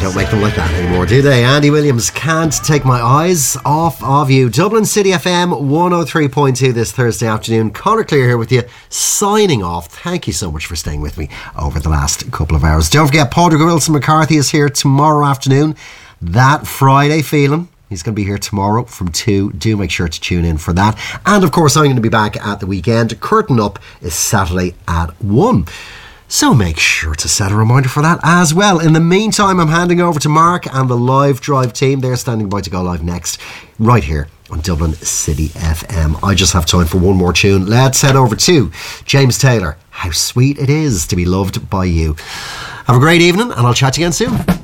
don't make them like that anymore, do they? Andy Williams, Can't Take My Eyes Off of You. Dublin City FM 103.2 this Thursday afternoon. Conor Clear here with you, signing off. Thank you so much for staying with me over the last couple of hours. Don't forget, Padraig Wilson McCarthy is here tomorrow afternoon. That Friday feeling. He's going to be here tomorrow from 2. Do make sure to tune in for that. And of course, I'm going to be back at the weekend. Curtain Up is Saturday at 1. So make sure to set a reminder for that as well. In the meantime, I'm handing over to Mark and the Live Drive team. They're standing by to go live next, right here on Dublin City FM. I just have time for one more tune. Let's head over to James Taylor. How sweet it is to be loved by you. Have a great evening, and I'll chat to you again soon.